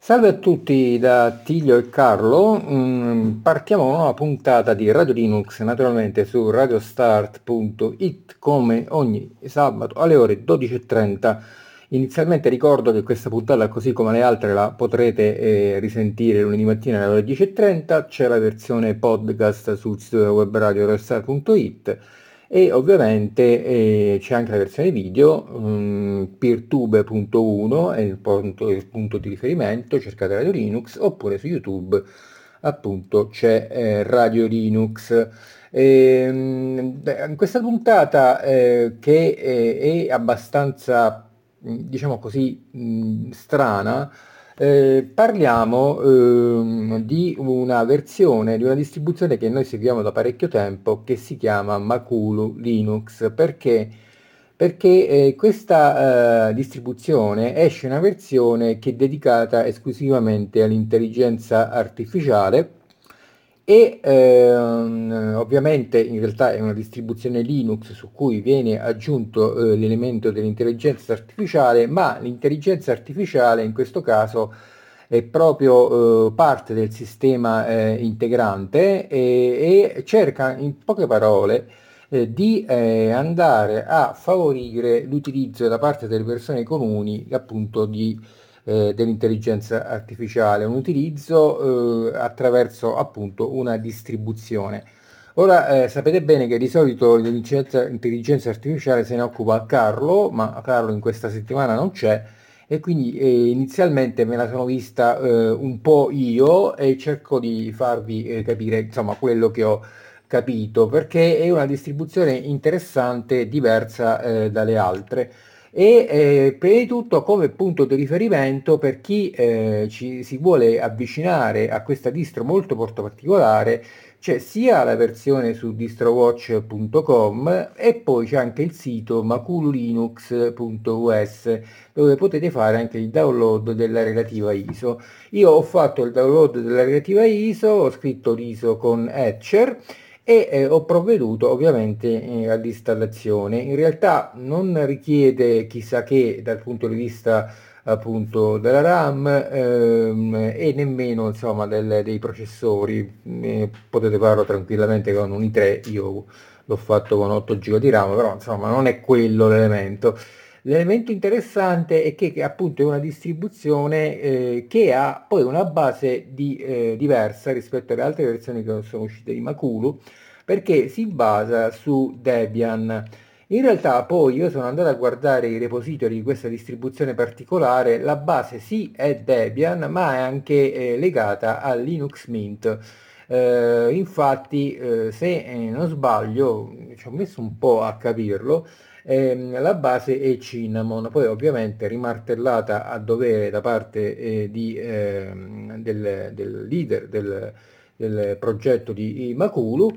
Salve a tutti da Tiglio e Carlo. Partiamo con una nuova puntata di Radio Linux, naturalmente su radiostart.it come ogni sabato alle ore 12:30. Inizialmente ricordo che questa puntata, così come le altre, la potrete risentire lunedì mattina alle ore 10:30. C'è la versione podcast sul sito della web radio radiostart.it. E ovviamente c'è anche la versione video. Peertube.1 è il punto di riferimento, cercate Radio Linux, oppure su YouTube appunto c'è Radio Linux. In questa puntata che è abbastanza, diciamo così, strana. Parliamo di una versione, di una distribuzione che noi seguiamo da parecchio tempo, che si chiama Makulu Linux. Perché questa distribuzione esce una versione che è dedicata esclusivamente all'intelligenza artificiale. E ovviamente in realtà è una distribuzione Linux su cui viene aggiunto l'elemento dell'intelligenza artificiale, ma l'intelligenza artificiale in questo caso è proprio parte del sistema integrante, e cerca, in poche parole, di andare a favorire l'utilizzo da parte delle persone comuni, appunto, dell'intelligenza artificiale, un utilizzo attraverso appunto una distribuzione. Ora, sapete bene che di solito l'intelligenza artificiale se ne occupa Carlo, ma Carlo in questa settimana non c'è, e quindi inizialmente me la sono vista un po' io, e cerco di farvi capire insomma quello che ho capito, perché è una distribuzione interessante, diversa dalle altre. E prima di tutto, come punto di riferimento per chi ci si vuole avvicinare a questa distro molto particolare, c'è sia la versione su distrowatch.com, e poi c'è anche il sito makululinux.us, dove potete fare anche il download della relativa ISO. Io ho fatto il download della relativa ISO, ho scritto l'ISO con Etcher e ho provveduto ovviamente all'installazione. In realtà non richiede chissà che dal punto di vista appunto della RAM, e nemmeno insomma dei processori. Potete farlo tranquillamente con un i3. Io l'ho fatto con 8 GB di RAM, però insomma non è quello l'elemento. L'elemento interessante è che appunto è una distribuzione che ha poi una base diversa rispetto alle altre versioni che sono uscite di Makulu, perché si basa su Debian. In realtà poi io sono andato a guardare i repository di questa distribuzione particolare. La base sì è Debian, ma è anche legata a Linux Mint. Infatti, se non sbaglio, ci ho messo un po' a capirlo. La base è Cinnamon, poi ovviamente rimartellata a dovere da parte del leader del progetto di Makulu.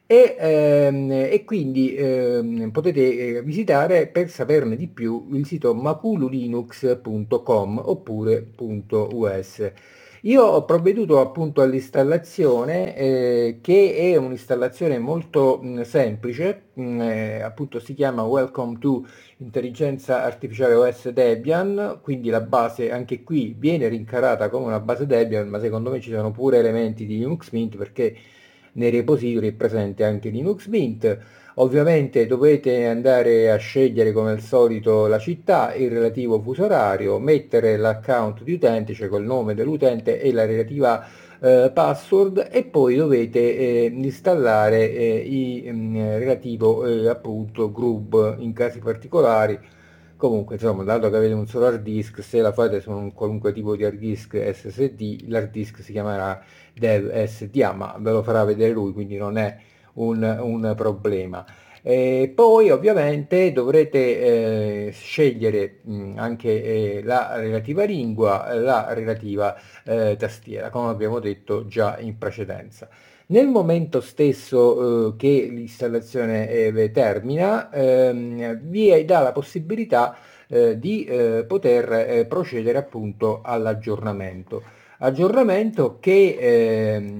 E quindi potete visitare, per saperne di più, il sito makululinux.com oppure .us. Io ho provveduto appunto all'installazione, che è un'installazione molto semplice. Appunto si chiama Welcome to Intelligenza Artificiale OS Debian, quindi la base anche qui viene rincarata come una base Debian, ma secondo me ci sono pure elementi di Linux Mint, perché nei repository è presente anche Linux Mint. Ovviamente dovete andare a scegliere come al solito la città, il relativo fuso orario, mettere l'account di utente, cioè col nome dell'utente e la relativa password, e poi dovete installare il relativo appunto GRUB in casi particolari. Comunque, insomma, dato che avete un solo hard disk, se la fate su un qualunque tipo di hard disk SSD, l'hard disk si chiamerà Dev SDA, ma ve lo farà vedere lui, quindi non è un problema. E poi ovviamente dovrete scegliere anche la relativa lingua, la relativa tastiera, come abbiamo detto già in precedenza. Nel momento stesso che l'installazione termina, vi dà la possibilità di poter procedere appunto all'aggiornamento. Aggiornamento che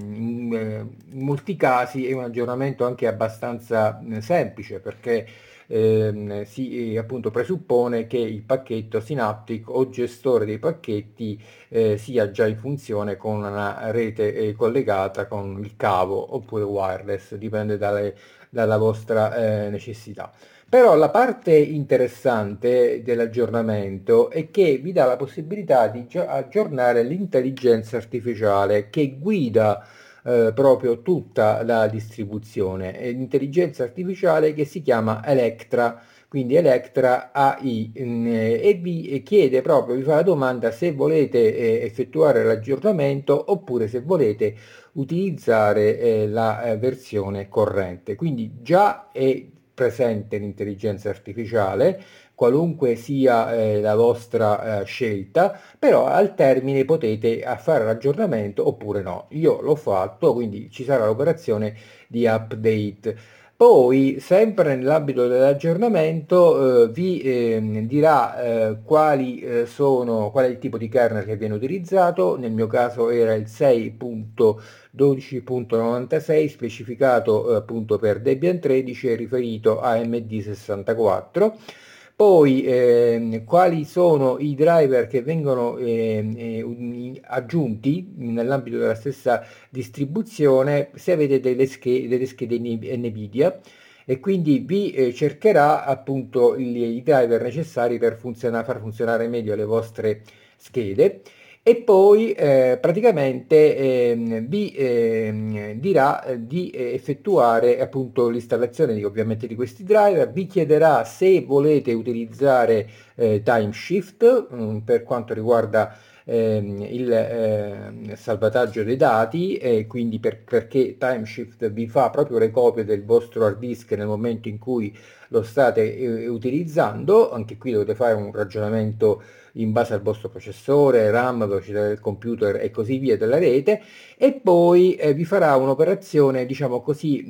in molti casi è un aggiornamento anche abbastanza semplice, perché appunto presuppone che il pacchetto Synaptic o gestore dei pacchetti sia già in funzione con una rete collegata con il cavo oppure wireless, dipende dalla vostra necessità. Però la parte interessante dell'aggiornamento è che vi dà la possibilità di aggiornare l'intelligenza artificiale che guida proprio tutta la distribuzione. È l'intelligenza artificiale che si chiama Electra, quindi Electra AI, e vi chiede proprio, vi fa la domanda se volete effettuare l'aggiornamento oppure se volete utilizzare la versione corrente. Quindi già è presente l'intelligenza artificiale, qualunque sia la vostra scelta, però al termine potete fare l'aggiornamento oppure no. Io l'ho fatto, quindi ci sarà l'operazione di update. Poi, sempre nell'ambito dell'aggiornamento, vi dirà qual è il tipo di kernel che viene utilizzato. Nel mio caso era il 6.12.96, specificato appunto per Debian 13 e riferito a AMD64. Poi quali sono i driver che vengono aggiunti nell'ambito della stessa distribuzione se avete delle schede Nvidia, e quindi vi cercherà appunto i driver necessari per far funzionare meglio le vostre schede. E poi praticamente vi dirà di effettuare appunto l'installazione ovviamente di questi driver, vi chiederà se volete utilizzare Timeshift per quanto riguarda il salvataggio dei dati, e quindi perché Timeshift vi fa proprio le copie del vostro hard disk nel momento in cui lo state utilizzando. Anche qui dovete fare un ragionamento in base al vostro processore, RAM, velocità del computer e così via della rete, e poi vi farà un'operazione, diciamo così,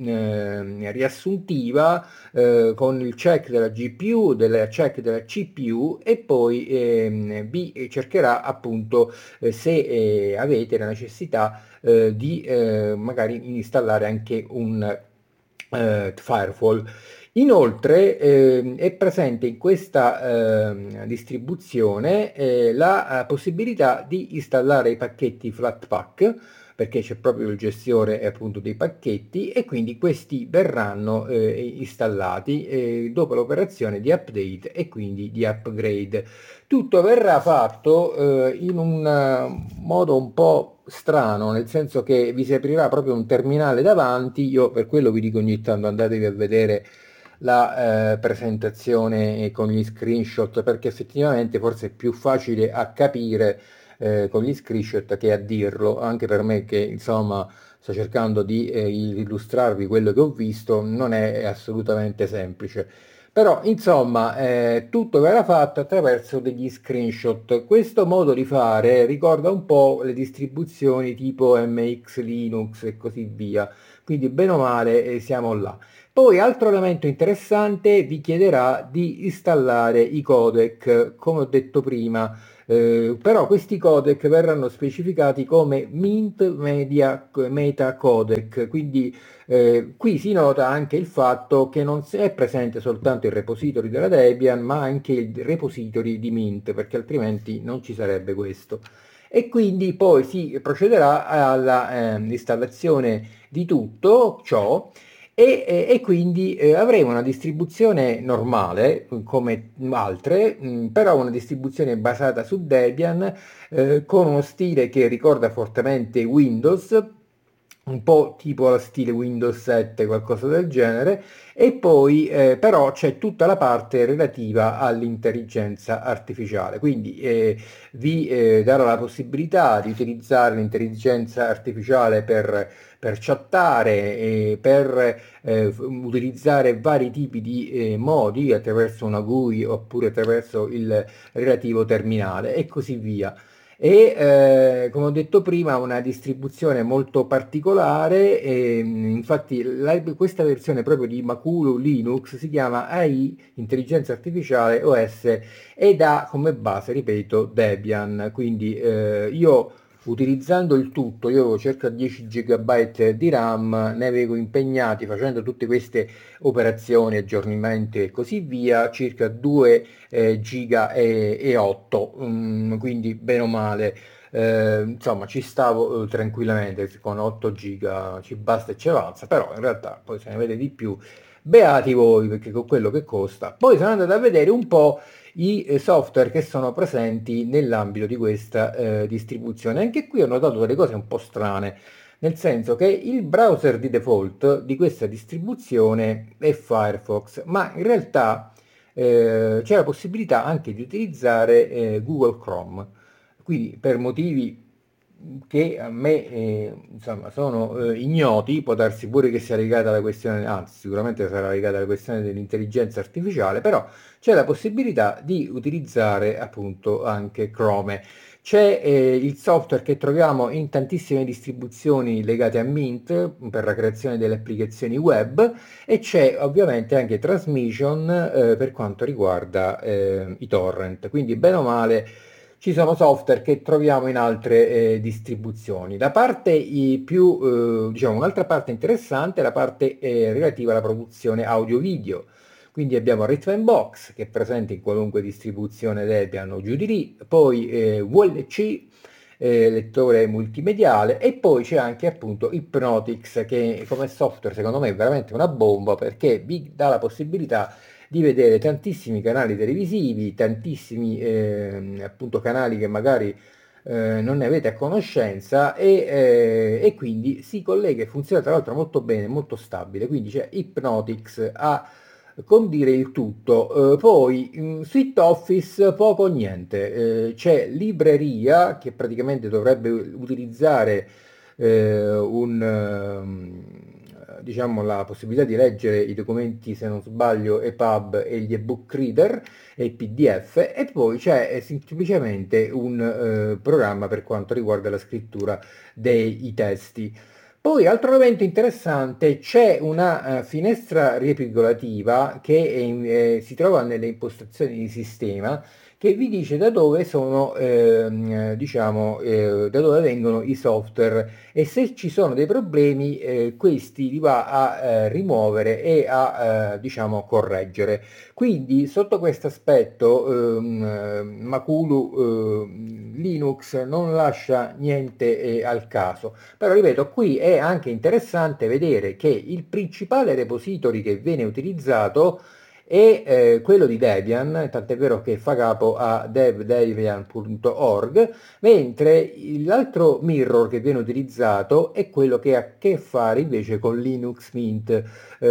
riassuntiva con il check della GPU, del check della CPU, e poi vi cercherà appunto se avete la necessità di magari installare anche un firewall. Inoltre è presente in questa distribuzione la possibilità di installare i pacchetti Flatpak, perché c'è proprio il gestore appunto dei pacchetti, e quindi questi verranno installati dopo l'operazione di update e quindi di upgrade. Tutto verrà fatto in un modo un po' strano, nel senso che vi si aprirà proprio un terminale davanti. Io per quello vi dico ogni tanto andatevi a vedere la presentazione con gli screenshot, perché effettivamente forse è più facile a capire con gli screenshot che a dirlo, anche per me che insomma sto cercando di illustrarvi quello che ho visto, non è assolutamente semplice. Però insomma tutto verrà fatto attraverso degli screenshot. Questo modo di fare ricorda un po' le distribuzioni tipo MX Linux e così via, quindi bene o male siamo là. Poi altro elemento interessante, vi chiederà di installare i codec, come ho detto prima, però questi codec verranno specificati come Mint Media Meta Codec, quindi qui si nota anche il fatto che non è presente soltanto il repository della Debian, ma anche il repository di Mint, perché altrimenti non ci sarebbe questo. E quindi poi si procederà alla installazione di tutto ciò, e quindi avremo una distribuzione normale come altre, però una distribuzione basata su Debian, con uno stile che ricorda fortemente Windows, un po' tipo la stile Windows 7, qualcosa del genere. E poi però c'è tutta la parte relativa all'intelligenza artificiale, quindi vi darò la possibilità di utilizzare l'intelligenza artificiale per chattare, per utilizzare vari tipi di modi attraverso una GUI oppure attraverso il relativo terminale e così via. E come ho detto prima, una distribuzione molto particolare, e, infatti questa versione proprio di Makulu Linux si chiama AI, Intelligenza Artificiale OS, ed ha come base, ripeto, Debian. Quindi io utilizzando il tutto, io avevo circa 10 GB di RAM, ne avevo impegnati facendo tutte queste operazioni, aggiornamenti e così via, circa 2 giga e 8, quindi bene o male, insomma ci stavo tranquillamente con 8 giga, ci basta e ci avanza, però in realtà poi se ne vede di più, beati voi perché con quello che costa. Poi sono andato a vedere un po' i software che sono presenti nell'ambito di questa distribuzione. Anche qui ho notato delle cose un po' strane, nel senso che il browser di default di questa distribuzione è Firefox, ma in realtà c'è la possibilità anche di utilizzare Google Chrome. Quindi per motivi che a me insomma sono ignoti, può darsi pure che sia legata alla questione, anzi sicuramente sarà legata alla questione dell'intelligenza artificiale, però c'è la possibilità di utilizzare appunto anche Chrome. C'è il software che troviamo in tantissime distribuzioni legate a Mint per la creazione delle applicazioni web, e c'è ovviamente anche Transmission per quanto riguarda i torrent. Quindi bene o male ci sono software che troviamo in altre distribuzioni. La parte diciamo, un'altra parte interessante è la parte relativa alla produzione audio-video. Quindi abbiamo Rhythmbox che è presente in qualunque distribuzione Debian o giù di lì, poi VLC, lettore multimediale, e poi c'è anche appunto Hypnotix che come software secondo me è veramente una bomba perché vi dà la possibilità di vedere tantissimi canali televisivi, tantissimi appunto canali che magari non ne avete a conoscenza, e quindi si collega e funziona tra l'altro molto bene, molto stabile. Quindi c'è Hypnotix a condire il tutto. Poi Suite Office poco o niente. C'è Libreria che praticamente dovrebbe utilizzare diciamo la possibilità di leggere i documenti, se non sbaglio, EPUB e gli ebook reader e il PDF, e poi c'è semplicemente un programma per quanto riguarda la scrittura dei testi. Poi, altro elemento interessante, c'è una finestra riepilogolativa che si trova nelle impostazioni di sistema, che vi dice da dove sono, diciamo, da dove vengono i software, e se ci sono dei problemi, questi li va a rimuovere e a, diciamo, correggere. Quindi, sotto questo aspetto, Makulu Linux non lascia niente al caso. Però ripeto, qui è anche interessante vedere che il principale repository che viene utilizzato è quello di Debian, tant'è vero che fa capo a devdebian.org, mentre l'altro mirror che viene utilizzato è quello che ha a che fare invece con Linux Mint,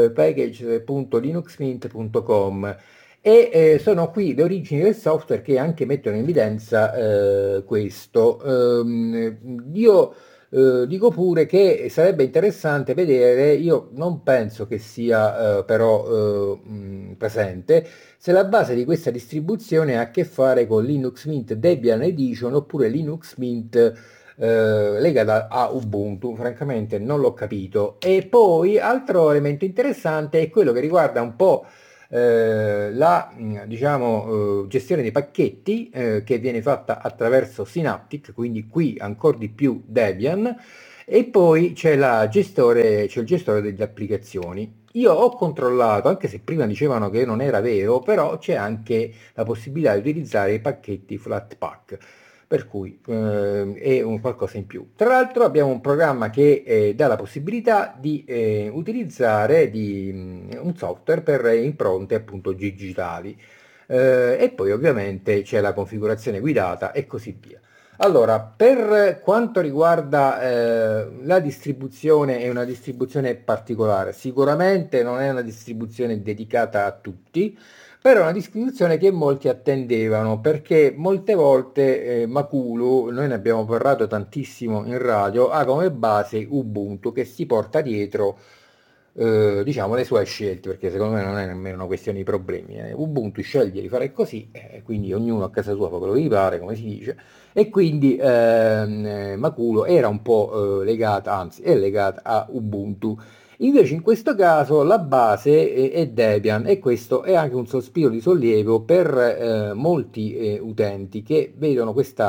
package.linuxmint.com. E sono qui le origini del software che anche mettono in evidenza questo. Io dico pure che sarebbe interessante vedere, io non penso che sia però presente, se la base di questa distribuzione ha a che fare con Linux Mint Debian Edition oppure Linux Mint legata a Ubuntu. Francamente non l'ho capito. E poi altro elemento interessante è quello che riguarda un po' la diciamo, gestione dei pacchetti che viene fatta attraverso Synaptic, quindi qui ancora di più Debian, e poi c'è c'è il gestore delle applicazioni. Io ho controllato, anche se prima dicevano che non era vero, però c'è anche la possibilità di utilizzare i pacchetti Flatpak, per cui è un qualcosa in più. Tra l'altro abbiamo un programma che dà la possibilità di utilizzare un software per impronte appunto digitali, e poi ovviamente c'è la configurazione guidata e così via. Allora, per quanto riguarda la distribuzione, è una distribuzione particolare, sicuramente non è una distribuzione dedicata a tutti, però è una distribuzione che molti attendevano, perché molte volte Makulu, noi ne abbiamo parlato tantissimo in radio, ha come base Ubuntu che si porta dietro diciamo le sue scelte, perché secondo me non è nemmeno una questione di problemi. Ubuntu sceglie di fare così, quindi ognuno a casa sua fa quello che gli pare, come si dice, e quindi Makulu era un po' legata, anzi è legata a Ubuntu. Invece in questo caso la base è Debian, e questo è anche un sospiro di sollievo per molti utenti che vedono questa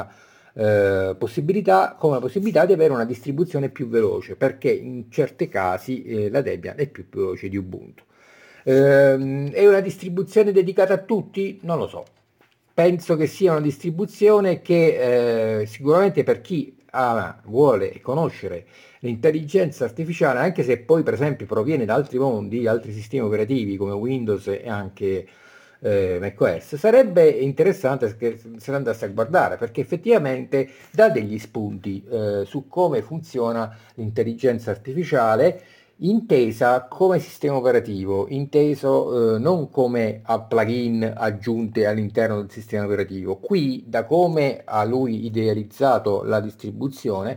possibilità, come la possibilità di avere una distribuzione più veloce, perché in certi casi la Debian è più veloce di Ubuntu. È una distribuzione dedicata a tutti? Non lo so. Penso che sia una distribuzione che sicuramente per chi vuole conoscere l'intelligenza artificiale, anche se poi per esempio proviene da altri mondi, altri sistemi operativi come Windows e anche macOS, sarebbe interessante che se lo andasse a guardare, perché effettivamente dà degli spunti su come funziona l'intelligenza artificiale intesa come sistema operativo, inteso non come a plugin aggiunte all'interno del sistema operativo. Qui, da come ha lui idealizzato la distribuzione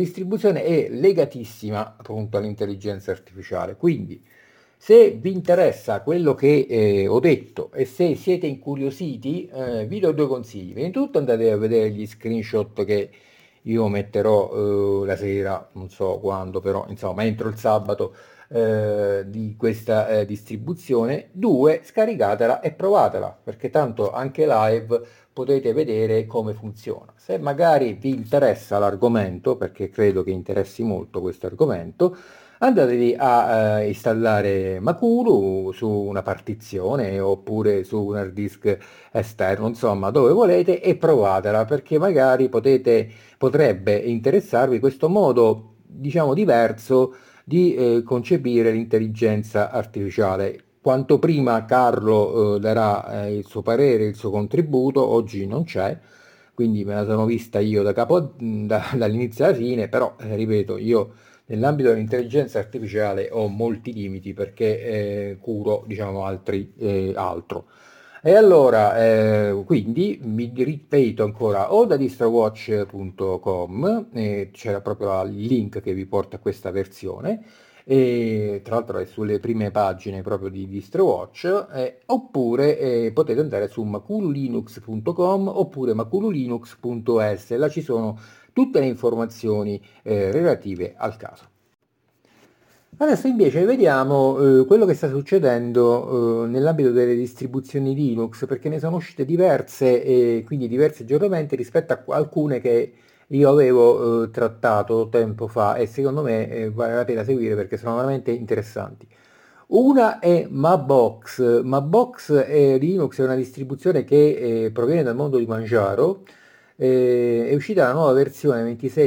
è legatissima appunto all'intelligenza artificiale. Quindi, se vi interessa quello che ho detto e se siete incuriositi, vi do due consigli. Prima di tutto andate a vedere gli screenshot che io metterò la sera, non so quando, però insomma entro il sabato di questa distribuzione. Due, scaricatela e provatela, perché tanto anche live potete vedere come funziona. Se magari vi interessa l'argomento, perché credo che interessi molto questo argomento, andatevi a installare Makulu su una partizione oppure su un hard disk esterno, insomma dove volete, e provatela, perché magari potrebbe interessarvi questo modo, diciamo, diverso di concepire l'intelligenza artificiale. Quanto prima Carlo darà il suo parere, il suo contributo, oggi non c'è, quindi me la sono vista io da capo, dall'inizio alla fine, però ripeto, io nell'ambito dell'intelligenza artificiale ho molti limiti perché curo, diciamo, altro. E allora, quindi mi ripeto ancora, o da distrowatch.com, c'era proprio il link che vi porta a questa versione, e tra l'altro è sulle prime pagine proprio di DistroWatch, oppure potete andare su macululinux.com oppure macululinux.es, là ci sono tutte le informazioni relative al caso. Adesso invece vediamo quello che sta succedendo nell'ambito delle distribuzioni Linux, perché ne sono uscite diverse e quindi diversi aggiornamenti rispetto a alcune che io avevo trattato tempo fa e secondo me vale la pena seguire perché sono veramente interessanti. Una è Mabox. Mabox è Linux, è una distribuzione che proviene dal mondo di Manjaro. È uscita la nuova versione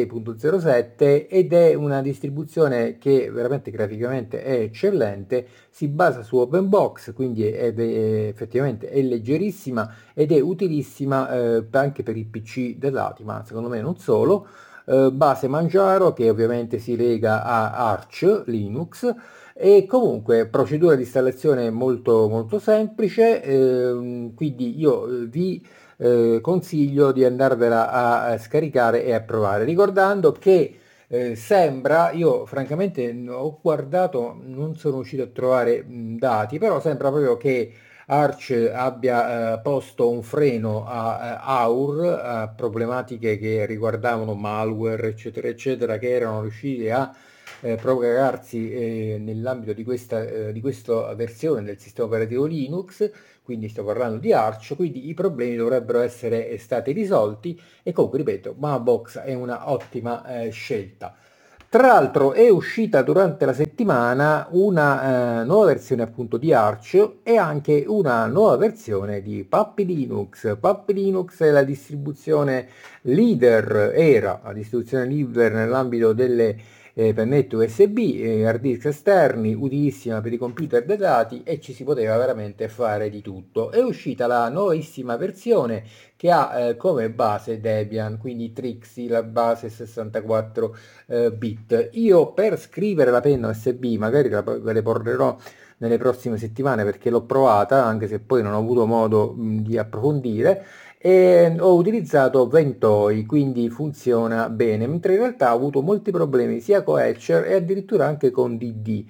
26.07 ed è una distribuzione che veramente graficamente è eccellente, si basa su OpenBox, quindi effettivamente è leggerissima ed è utilissima anche per i PC dell'ATI, ma secondo me non solo. Base Manjaro che ovviamente si lega a Arch Linux e comunque procedura di installazione molto molto semplice, quindi io vi consiglio di andarvela a scaricare e a provare, ricordando che sembra, io francamente ho guardato, non sono riuscito a trovare dati, però sembra proprio che Arch abbia posto un freno a AUR, a problematiche che riguardavano malware, eccetera, eccetera, che erano riusciti a propagarsi nell'ambito di questa versione del sistema operativo Linux, quindi sto parlando di Arch, quindi i problemi dovrebbero essere stati risolti e comunque ripeto, Mamabox è una ottima scelta. Tra l'altro è uscita durante la settimana una nuova versione appunto di Arch e anche una nuova versione di Puppy Linux. Puppy Linux è la distribuzione leader, era la distribuzione leader nell'ambito delle pannette USB, hard disk esterni, utilissima per i computer dei dati e ci si poteva veramente fare di tutto. È uscita la nuovissima versione che ha come base Debian, quindi Trixie, la base 64 bit. Io per scrivere la penna USB, magari ve le porterò nelle prossime settimane perché l'ho provata, anche se poi non ho avuto modo di approfondire, e ho utilizzato Ventoi, quindi funziona bene, mentre in realtà ho avuto molti problemi sia con Etcher e addirittura anche con DD.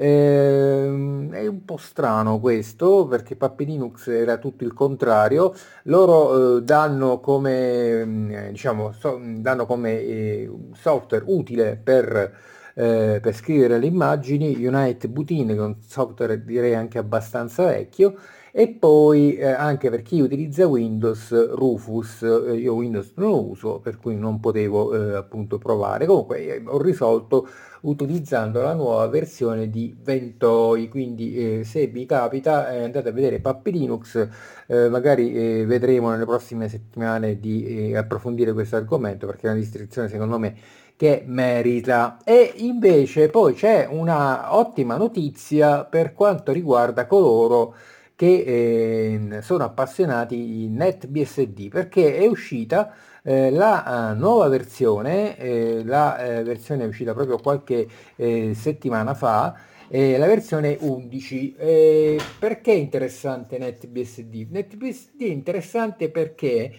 È un po' strano questo perché Puppy Linux era tutto il contrario. Loro danno come diciamo danno come software utile per scrivere le immagini Unite Butine, che è un software direi anche abbastanza vecchio, e poi anche per chi utilizza Windows, Rufus. Io Windows non lo uso, per cui non potevo appunto provare. Comunque ho risolto utilizzando la nuova versione di Ventoi, quindi se vi capita andate a vedere Puppy Linux. Magari vedremo nelle prossime settimane di approfondire questo argomento, perché è una distribuzione secondo me che merita. E invece poi c'è una ottima notizia per quanto riguarda coloro che sono appassionati di NetBSD, perché è uscita la nuova versione. La versione è uscita proprio qualche settimana fa, la versione 11. Perché è interessante NetBSD? NetBSD è interessante perché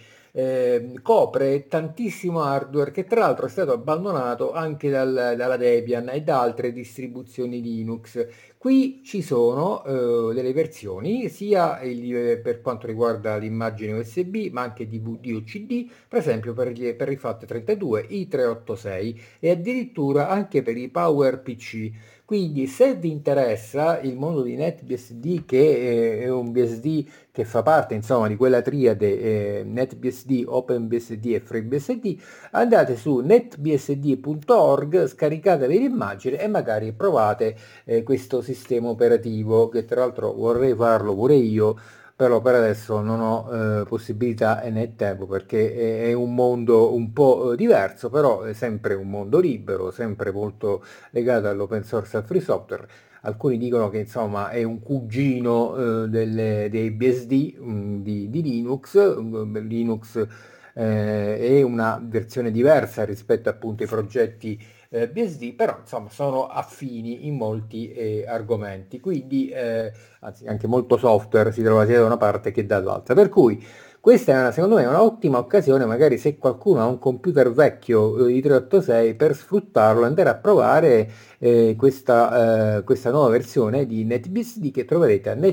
copre tantissimo hardware che tra l'altro è stato abbandonato anche dalla Debian e da altre distribuzioni Linux. Qui ci sono delle versioni sia per quanto riguarda l'immagine USB, ma anche DVD o CD, per esempio per i FAT32, i 386 e addirittura anche per i PowerPC. Quindi se vi interessa il mondo di NetBSD, che è un BSD che fa parte insomma di quella triade NetBSD, OpenBSD e FreeBSD, andate su netbsd.org, scaricatevi l'immagine e magari provate questo sistema operativo, che tra l'altro vorrei farlo pure io, però per adesso non ho possibilità né tempo, perché è un mondo un po' diverso, però è sempre un mondo libero, sempre molto legato all'open source e al free software. Alcuni dicono che insomma è un cugino dei BSD di Linux. Linux è una versione diversa rispetto appunto ai progetti BSD, però insomma sono affini in molti argomenti, quindi anzi anche molto software si trova sia da una parte che dall'altra, per cui questa è secondo me un'ottima occasione, magari se qualcuno ha un computer vecchio di 386, per sfruttarlo, andare a provare questa nuova versione di NetBSD che troverete a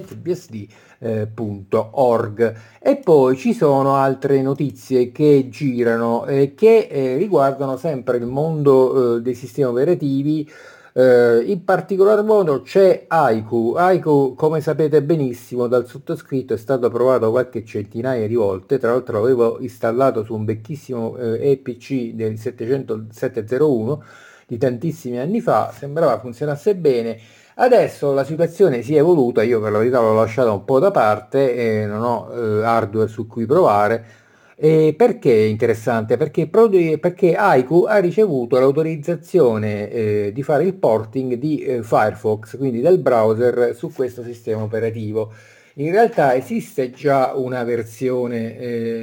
netbsd.org. E poi ci sono altre notizie che girano che riguardano sempre il mondo dei sistemi operativi. In particolar modo c'è Haiku. Haiku, come sapete benissimo, dal sottoscritto è stato provato qualche centinaia di volte. Tra l'altro l'avevo installato su un vecchissimo EPC del 701 di tantissimi anni fa, sembrava funzionasse bene. Adesso la situazione si è evoluta, io per la verità l'ho lasciata un po' da parte e non ho hardware su cui provare. E perché è interessante? Perché Haiku ha ricevuto l'autorizzazione di fare il porting di Firefox, quindi del browser, su questo sistema operativo. In realtà esiste già una versione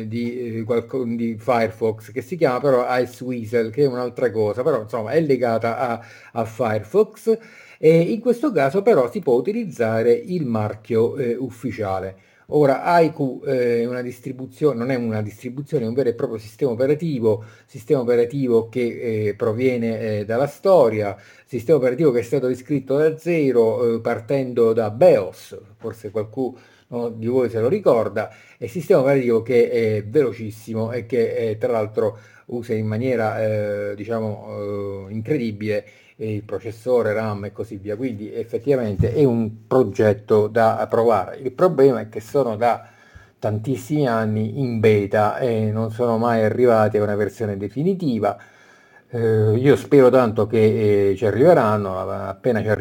di Firefox che si chiama però Iceweasel, che è un'altra cosa, però insomma è legata a Firefox, e in questo caso però si può utilizzare il marchio ufficiale. Ora, Haiku è una distribuzione, non è una distribuzione, è un vero e proprio sistema operativo che proviene dalla storia, sistema operativo che è stato riscritto da zero, partendo da BEOS, forse qualcuno di voi se lo ricorda, è sistema operativo che è velocissimo e che tra l'altro usa in maniera diciamo incredibile il processore, RAM e così via, quindi effettivamente è un progetto da provare. Il problema è che sono da tantissimi anni in beta e non sono mai arrivati a una versione definitiva. Io spero tanto che ci arriveranno. Appena ci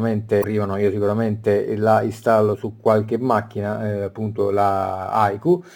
arrivano io sicuramente la installo su qualche macchina, appunto la Haiku,